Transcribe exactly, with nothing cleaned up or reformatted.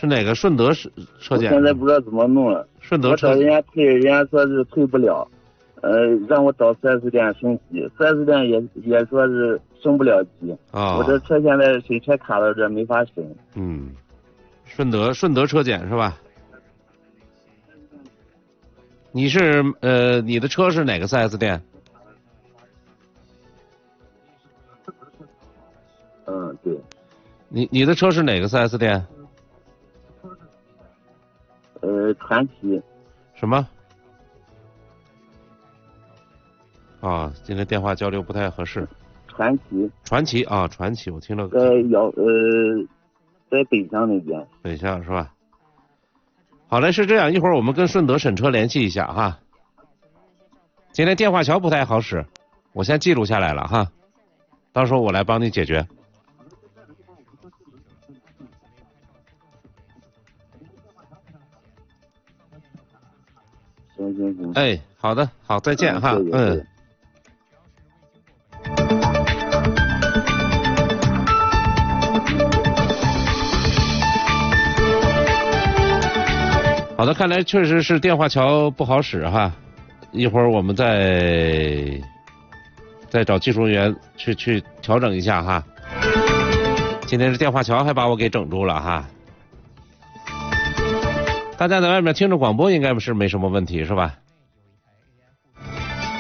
是哪个顺德是车检？ 我现在不知道怎么弄了。 顺德车我找人家退，人家说是退不了，呃，让我找 四 S 店升级， 四 S 店也也说是升不了级。 啊、 我这车现在水车卡到这没法升。 嗯，顺德顺德车检是吧？你是呃，你的车是哪个 四 S 店？ 嗯，对。 你你的车是哪个 四 S 店？ 呃，传奇。 什么？啊，今天电话交流不太合适。 传奇。 传奇啊，传奇，我听了。 在遥呃，在北向那边。 北向是吧？好嘞，是这样，一会儿我们跟顺德审车联系一下哈。今天电话桥不太好使，我先记录下来了哈，到时候我来帮你解决。 行行行。 哎，好的，好，再见哈，嗯。好的，看来确实是电话桥不好使哈，一会儿我们再再找技术人员去去调整一下哈。今天这电话桥还把我给整住了哈。大家在外面听着广播应该是没什么问题是吧？